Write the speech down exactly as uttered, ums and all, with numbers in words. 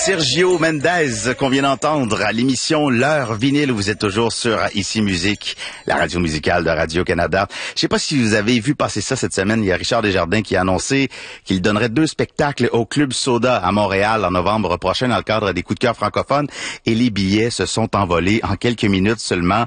Sergio Mendes qu'on vient d'entendre à l'émission L'heure vinyle. Vous êtes toujours sur Ici Musique, la radio musicale de Radio-Canada. Je sais pas si vous avez vu passer ça cette semaine. Il y a Richard Desjardins qui a annoncé qu'il donnerait deux spectacles au Club Soda à Montréal en novembre prochain dans le cadre des coups de cœur francophones. Et les billets se sont envolés en quelques minutes seulement.